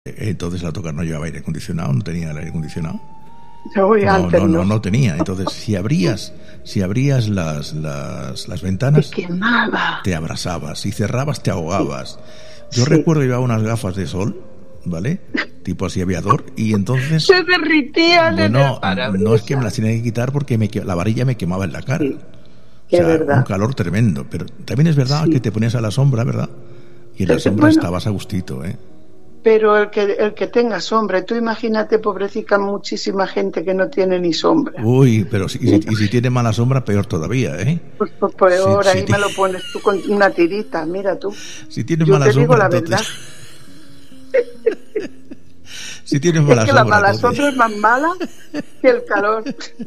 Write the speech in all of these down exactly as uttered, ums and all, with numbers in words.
Entonces el autocar no llevaba aire acondicionado, no tenía el aire acondicionado. Uy, no, antes no, no, no. no tenía. Entonces, si abrías, si abrías las, las, las ventanas, te quemaba, te abrasabas. Si cerrabas, te ahogabas. Yo Sí. recuerdo que llevaba unas gafas de sol, ¿vale? Tipo así aviador, y entonces se derritían en bueno, el parabrisas. no es que me las tenía que quitar porque me, la varilla me quemaba en la cara. Sí, o sea, verdad. un calor tremendo. Pero también es verdad Sí. que te ponías a la sombra, ¿verdad? Y en la Pero, sombra bueno, estabas a gustito, ¿eh? Pero el que el que tenga sombra, tú imagínate, pobrecita, muchísima gente que no tiene ni sombra. Uy, pero si, y, si, y si tiene mala sombra, peor todavía, ¿eh? Pues, pues peor, Si, ahí si, me lo pones tú con una tirita, mira tú. Si tienes Yo mala te digo sombra, la entonces... verdad. Si tienes mala es que sombra, la mala entonces... sombra es más mala que el calor.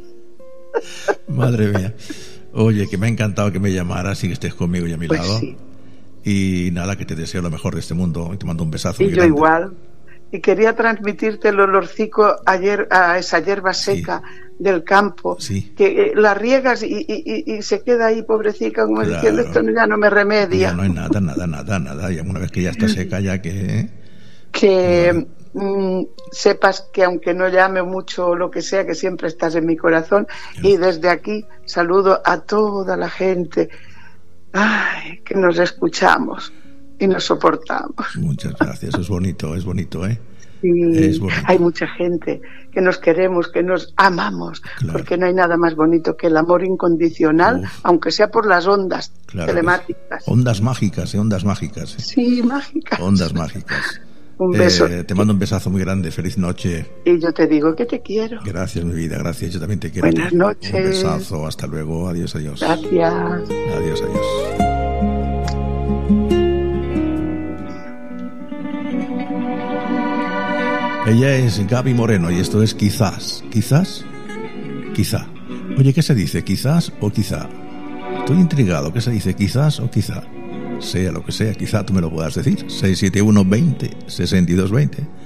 Madre mía. Oye, que me ha encantado que me llamaras y que estés conmigo y a mi Pues lado. sí. Y nada, que te deseo lo mejor de este mundo y te mando un besazo Y muy yo grande. igual. Y quería transmitirte el olorcico ayer a esa hierba seca Sí. del campo, Sí. que eh, la riegas y, y, y, y se queda ahí, pobrecita, como Claro. diciendo, esto ya no me remedia. Ya no hay nada, nada, nada, nada. Y una vez que ya está seca, ya que... Que mm, sepas que aunque no llame mucho lo que sea, que siempre estás en mi corazón. Claro. Y desde aquí saludo a toda la gente, ay, que nos escuchamos y nos soportamos. Muchas gracias, es bonito, es bonito, ¿eh? Y Es bonito. hay mucha gente que nos queremos, que nos amamos, Claro. porque no hay nada más bonito que el amor incondicional, Uf. aunque sea por las ondas Claro, telemáticas. Ondas mágicas, ¿eh? Ondas mágicas. ¿eh? Sí, mágicas. Ondas mágicas. Un beso. Eh, te mando un besazo muy grande, feliz noche. Y yo te digo que te quiero. Gracias, mi vida, gracias. Yo también te quiero. Buenas noches. Un besazo, hasta luego. Adiós, adiós. Gracias. Adiós, adiós. Ella es Gaby Moreno y esto es Quizás. ¿Quizás? Quizá. Oye, ¿qué se dice? ¿Quizás o quizá? Estoy intrigado. ¿Qué se dice? ¿Quizás o quizá? Sea lo que sea, quizá tú me lo puedas decir. seis siete uno veinte sesenta y dos veinte